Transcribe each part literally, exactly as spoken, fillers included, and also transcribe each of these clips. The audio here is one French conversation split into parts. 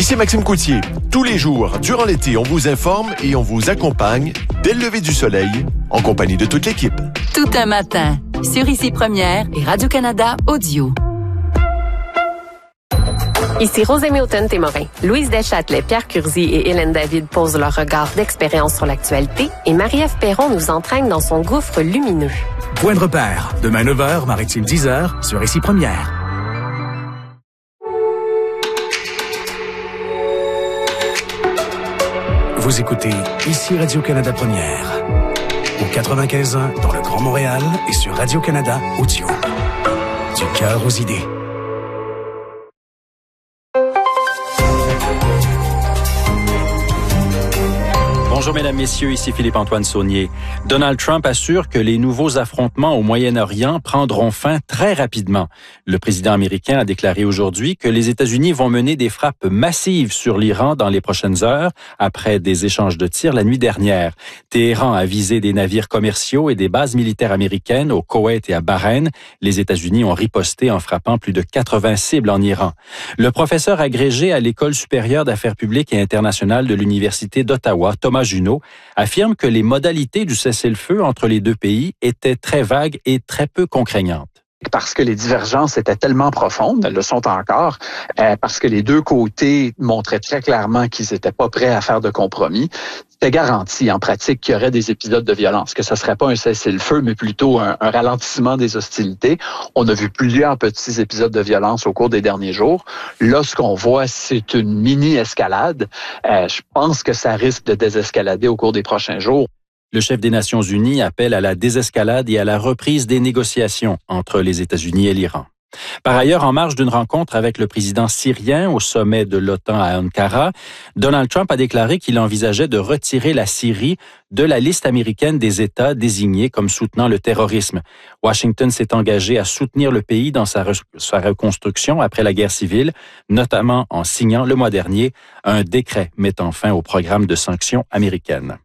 Ici Maxime Coutier. Tous les jours, durant l'été, on vous informe et on vous accompagne dès le lever du soleil, en compagnie de toute l'équipe. Tout un matin, sur Ici Première et Radio-Canada Audio. Ici Rosée Milton-Témorin. Louise Deschâtelet, Pierre Curzi et Hélène David posent leur regard d'expérience sur l'actualité et Marie-Ève Perron nous entraîne dans son gouffre lumineux. Point de repère, demain neuf heures, Maritime dix heures, sur Ici Première. Vous écoutez Ici Radio-Canada Première. Au quatre-vingt-quinze ans dans le Grand Montréal et sur Radio-Canada Audio. Du cœur aux idées. Bonjour mesdames, messieurs, ici Philippe-Antoine Saunier. Donald Trump assure que les nouveaux affrontements au Moyen-Orient prendront fin très rapidement. Le président américain a déclaré aujourd'hui que les États-Unis vont mener des frappes massives sur l'Iran dans les prochaines heures, après des échanges de tirs la nuit dernière. Téhéran a visé des navires commerciaux et des bases militaires américaines au Koweït et à Bahreïn. Les États-Unis ont riposté en frappant plus de quatre-vingts cibles en Iran. Le professeur agrégé à l'École supérieure d'affaires publiques et internationales de l'Université d'Ottawa, Thomas Junot, affirme que les modalités du cessez-le-feu entre les deux pays étaient très vagues et très peu contraignantes. Parce que les divergences étaient tellement profondes, elles le sont encore, euh, parce que les deux côtés montraient très clairement qu'ils n'étaient pas prêts à faire de compromis. C'était garanti en pratique qu'il y aurait des épisodes de violence, que ce ne serait pas un cessez-le-feu, mais plutôt un, un ralentissement des hostilités. On a vu plusieurs petits épisodes de violence au cours des derniers jours. Là, ce qu'on voit, c'est une mini-escalade. Euh, je pense que ça risque de désescalader au cours des prochains jours. Le chef des Nations unies appelle à la désescalade et à la reprise des négociations entre les États-Unis et l'Iran. Par ailleurs, en marge d'une rencontre avec le président syrien au sommet de l'OTAN à Ankara, Donald Trump a déclaré qu'il envisageait de retirer la Syrie de la liste américaine des États désignés comme soutenant le terrorisme. Washington s'est engagé à soutenir le pays dans sa, re- sa reconstruction après la guerre civile, notamment en signant le mois dernier un décret mettant fin au programme de sanctions américaines.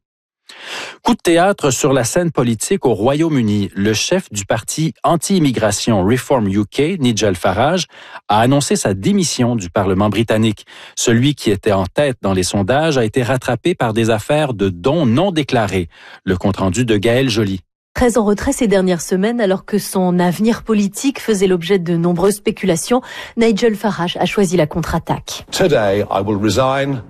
Coup de théâtre sur la scène politique au Royaume-Uni. Le chef du parti anti-immigration Reform U K, Nigel Farage, a annoncé sa démission du Parlement britannique. Celui qui était en tête dans les sondages a été rattrapé par des affaires de dons non déclarés. Le compte-rendu de Gaël Joly. Très en retrait ces dernières semaines, alors que son avenir politique faisait l'objet de nombreuses spéculations, Nigel Farage a choisi la contre-attaque. Today, I will resign.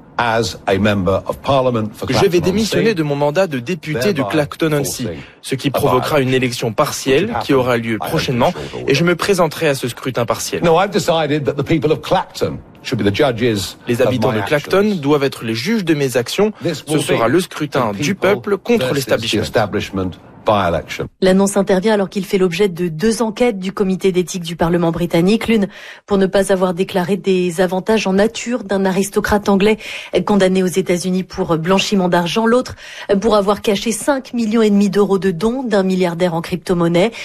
Je vais démissionner de mon mandat de député de Clacton-on-Sea, ce qui provoquera une élection partielle qui aura lieu prochainement et je me présenterai à ce scrutin partiel. Les habitants de Clacton doivent être les juges de mes actions. Ce sera le scrutin du peuple contre l'establishment. L'annonce intervient alors qu'il fait l'objet de deux enquêtes du comité d'éthique du Parlement britannique, l'une pour ne pas avoir déclaré des avantages en nature d'un aristocrate anglais condamné aux États-Unis pour blanchiment d'argent, l'autre pour avoir caché cinq millions et demi d'euros de dons d'un milliardaire en crypto-monnaie.